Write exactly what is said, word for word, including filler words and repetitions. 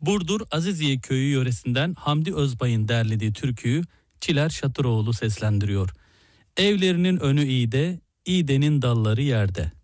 Burdur Aziziye Köyü yöresinden Hamdi Özbay'ın derlediği türküyü Çiler Şatıroğlu seslendiriyor. Evlerinin önü iğde, iğdenin dalları yerde.